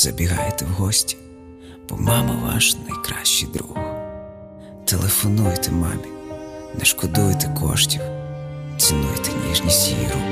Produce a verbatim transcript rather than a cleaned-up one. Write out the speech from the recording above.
забігайте в гості, бо мама ваш найкращий друг. Телефонуйте мамі, не шкодуйте коштів, цінуйте ніжність її рук.